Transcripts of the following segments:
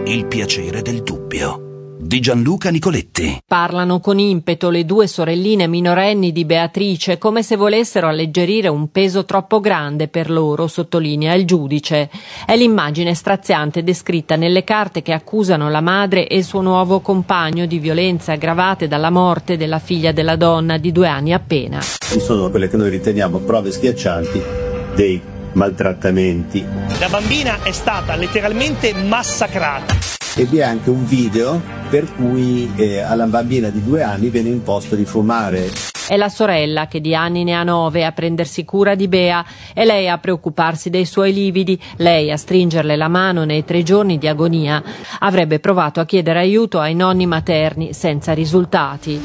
Il piacere del dubbio di Gianluca Nicoletti. Parlano con impeto le due sorelline minorenni di Beatrice, come se volessero alleggerire un peso troppo grande per loro, sottolinea il giudice. È l'immagine straziante descritta nelle carte che accusano la madre e il suo nuovo compagno di violenze aggravate dalla morte della figlia della donna di 2 anni appena. Ci sono quelle che noi riteniamo prove schiaccianti dei maltrattamenti. La bambina è stata letteralmente massacrata. E vi è anche un video per cui alla bambina di 2 anni viene imposto di fumare. È la sorella, che di anni ne ha 9, a prendersi cura di Bea, e lei a preoccuparsi dei suoi lividi, lei a stringerle la mano nei 3 giorni di agonia. Avrebbe provato a chiedere aiuto ai nonni materni, senza risultati.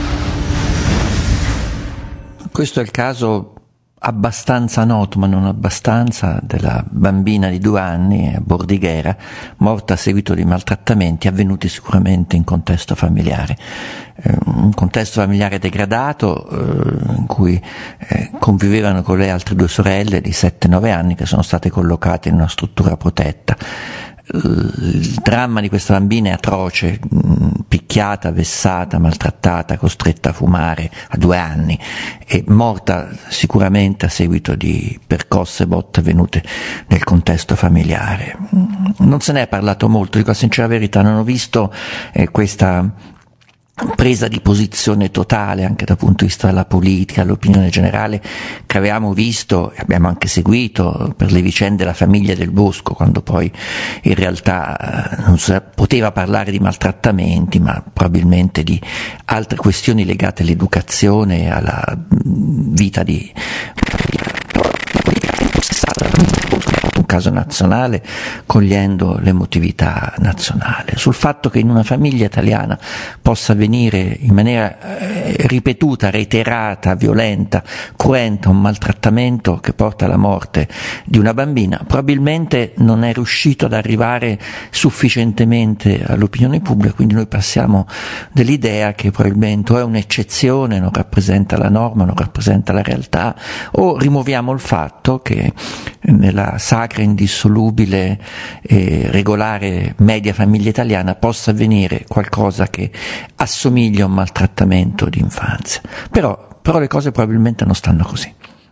Questo è il caso abbastanza noto, ma non abbastanza, della bambina di 2 anni a Bordighera, morta a seguito di maltrattamenti avvenuti sicuramente in contesto familiare. Un contesto familiare degradato, in cui convivevano con le altre 2 sorelle di 7-9 anni che sono state collocate in una struttura protetta. Il dramma di questa bambina è atroce, picchiata, vessata, maltrattata, costretta a fumare a 2 anni e morta sicuramente a seguito di percosse botte avvenute nel contesto familiare. Non se ne è parlato molto, dico la sincera verità, non ho visto questa presa di posizione totale anche dal punto di vista della politica, l'opinione generale che avevamo visto e abbiamo anche seguito per le vicende della famiglia Del Bosco, quando poi in realtà non si poteva parlare di maltrattamenti, ma probabilmente di altre questioni legate all'educazione e alla vita di un caso nazionale, cogliendo l'emotività nazionale. Sul fatto che in una famiglia italiana possa avvenire in maniera ripetuta, reiterata, violenta, cruenta un maltrattamento che porta alla morte di una bambina, probabilmente non è riuscito ad arrivare sufficientemente all'opinione pubblica, quindi noi passiamo dell'idea che probabilmente o è un'eccezione, non rappresenta la norma, non rappresenta la realtà, o rimuoviamo il fatto che nella sacra, indissolubile e regolare media famiglia italiana possa avvenire qualcosa che assomiglia a un maltrattamento di infanzia. Però le cose probabilmente non stanno così.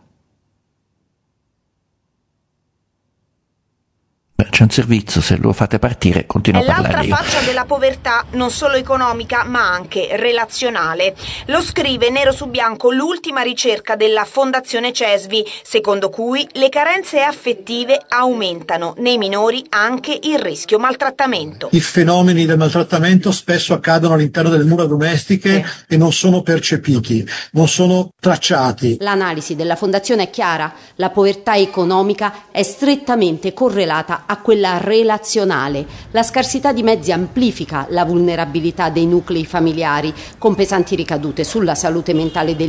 C'è un servizio, se lo fate partire continuo a parlare io. È l'altra faccia della povertà, non solo economica ma anche relazionale. Lo scrive nero su bianco l'ultima ricerca della Fondazione CESVI, secondo cui le carenze affettive aumentano nei minori anche il rischio maltrattamento. I fenomeni del maltrattamento spesso accadono all'interno delle mura domestiche e non sono percepiti, non sono tracciati. L'analisi della Fondazione è chiara: la povertà economica è strettamente correlata a quella relazionale. La scarsità di mezzi amplifica la vulnerabilità dei nuclei familiari, con pesanti ricadute sulla salute mentale degli